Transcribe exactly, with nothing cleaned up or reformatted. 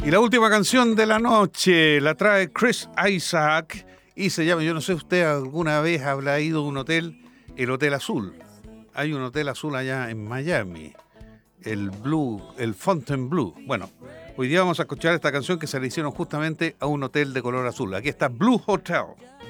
Y la última canción de la noche la trae Chris Isaac y se llama, yo no sé, usted alguna vez habrá ido a un hotel, el Hotel Azul. Hay un hotel azul allá en Miami, el Blue, el Fontainebleau. Bueno, hoy día vamos a escuchar esta canción que se le hicieron justamente a un hotel de color azul. Aquí está Blue Hotel.